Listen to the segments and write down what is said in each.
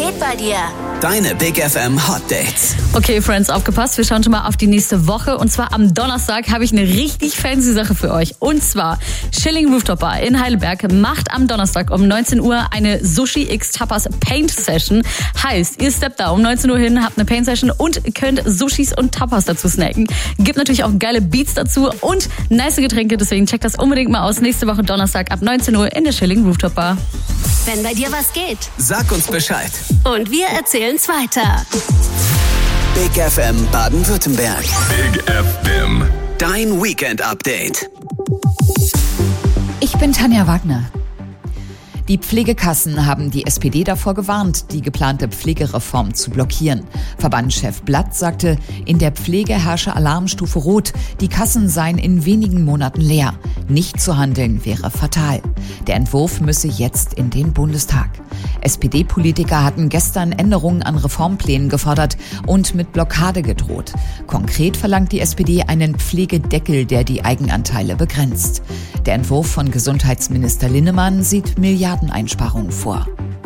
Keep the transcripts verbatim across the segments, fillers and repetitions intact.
geht bei dir? Deine Big F M Hot Dates. Okay, Friends, aufgepasst. Wir schauen schon mal auf die nächste Woche. Und zwar am Donnerstag habe ich eine richtig fancy Sache für euch. Und zwar Schilling Rooftop Bar in Heidelberg macht am Donnerstag um neunzehn Uhr eine Sushi X Tapas Paint Session. Heißt, ihr steppt da um neunzehn Uhr hin, habt eine Paint Session und könnt Sushis und Tapas dazu snacken. Gibt natürlich auch geile Beats dazu und nice Getränke. Deswegen checkt das unbedingt mal aus. Nächste Woche Donnerstag ab neunzehn Uhr in der Schilling Rooftop Bar. Wenn bei dir was geht. Sag uns Bescheid. Und wir erzählen's weiter. Big F M Baden-Württemberg. Big F M. Dein Weekend-Update. Ich bin Tanja Wagner. Die Pflegekassen haben die S P D davor gewarnt, die geplante Pflegereform zu blockieren. Verbandschef Blatt sagte, in der Pflege herrsche Alarmstufe Rot. Die Kassen seien in wenigen Monaten leer. Nicht zu handeln wäre fatal. Der Entwurf müsse jetzt in den Bundestag. S P D-Politiker hatten gestern Änderungen an Reformplänen gefordert und mit Blockade gedroht. Konkret verlangt die S P D einen Pflegedeckel, der die Eigenanteile begrenzt. Der Entwurf von Gesundheitsminister Linnemann sieht Milliardeneinsparungen vor.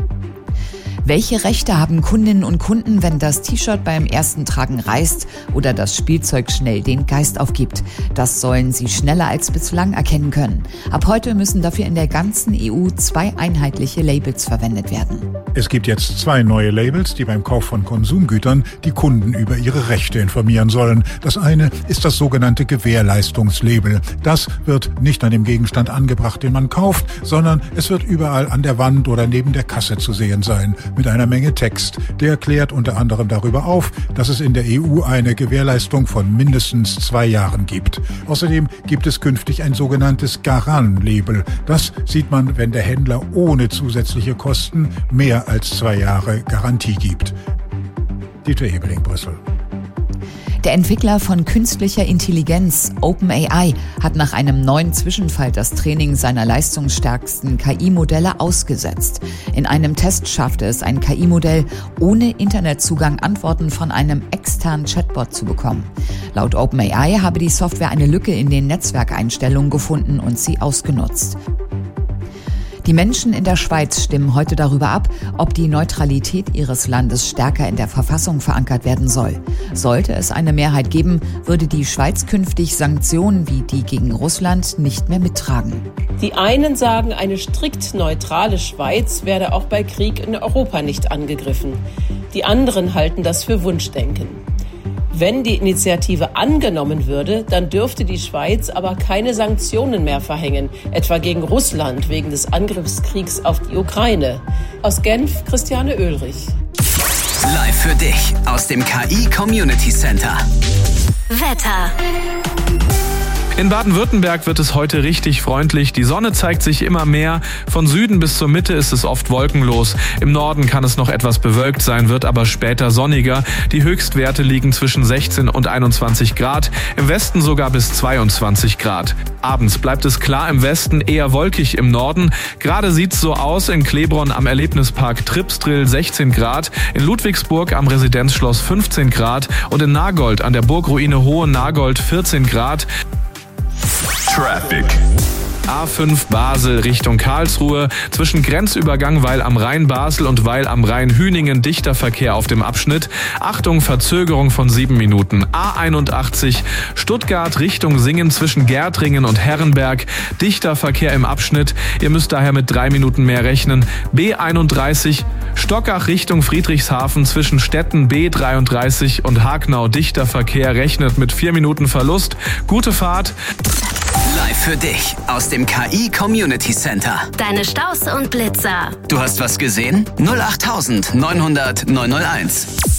Welche Rechte haben Kundinnen und Kunden, wenn das T-Shirt beim ersten Tragen reißt oder das Spielzeug schnell den Geist aufgibt? Das sollen sie schneller als bislang erkennen können. Ab heute müssen dafür in der ganzen E U zwei einheitliche Labels verwendet werden. Es gibt jetzt zwei neue Labels, die beim Kauf von Konsumgütern die Kunden über ihre Rechte informieren sollen. Das eine ist das sogenannte Gewährleistungslabel. Das wird nicht an dem Gegenstand angebracht, den man kauft, sondern es wird überall an der Wand oder neben der Kasse zu sehen sein. Mit einer Menge Text. Der klärt unter anderem darüber auf, dass es in der E U eine Gewährleistung von mindestens zwei Jahren gibt. Außerdem gibt es künftig ein sogenanntes Garan-Label. Das sieht man, wenn der Händler ohne zusätzliche Kosten mehr als zwei Jahre Garantie gibt. Dieter Hebeling, Brüssel. Der Entwickler von künstlicher Intelligenz, OpenAI, hat nach einem neuen Zwischenfall das Training seiner leistungsstärksten K I-Modelle ausgesetzt. In einem Test schaffte es ein K I-Modell, ohne Internetzugang Antworten von einem externen Chatbot zu bekommen. Laut OpenAI habe die Software eine Lücke in den Netzwerkeinstellungen gefunden und sie ausgenutzt. Die Menschen in der Schweiz stimmen heute darüber ab, ob die Neutralität ihres Landes stärker in der Verfassung verankert werden soll. Sollte es eine Mehrheit geben, würde die Schweiz künftig Sanktionen wie die gegen Russland nicht mehr mittragen. Die einen sagen, eine strikt neutrale Schweiz werde auch bei Krieg in Europa nicht angegriffen. Die anderen halten das für Wunschdenken. Wenn die Initiative angenommen würde, dann dürfte die Schweiz aber keine Sanktionen mehr verhängen, etwa gegen Russland wegen des Angriffskriegs auf die Ukraine. Aus Genf, Christiane Oehlrich. Live für dich aus dem K I Community Center. Wetter. In Baden-Württemberg wird es heute richtig freundlich. Die Sonne zeigt sich immer mehr. Von Süden bis zur Mitte ist es oft wolkenlos. Im Norden kann es noch etwas bewölkt sein, wird aber später sonniger. Die Höchstwerte liegen zwischen sechzehn und einundzwanzig Grad. Im Westen sogar bis zweiundzwanzig Grad. Abends bleibt es klar im Westen, eher wolkig im Norden. Gerade sieht's so aus in Klebron am Erlebnispark Tripsdrill sechzehn Grad, in Ludwigsburg am Residenzschloss fünfzehn Grad und in Nagold an der Burgruine Hohe Nagold vierzehn Grad. Traffic. A fünf Basel Richtung Karlsruhe. Zwischen Grenzübergang Weil am Rhein Basel und Weil am Rhein Hüningen dichter Verkehr auf dem Abschnitt. Achtung, Verzögerung von sieben Minuten. A einundachtzig Stuttgart Richtung Singen zwischen Gärtringen und Herrenberg. Dichter Verkehr im Abschnitt. Ihr müsst daher mit drei Minuten mehr rechnen. B einunddreißig Stockach Richtung Friedrichshafen zwischen Stetten B dreiunddreißig und Hagnau dichter Verkehr. Rechnet mit vier Minuten Verlust. Gute Fahrt. Live für dich aus dem K I Community Center. Deine Staus und Blitzer. Du hast was gesehen? null acht neunhundert neunhunderт neunhunderteins.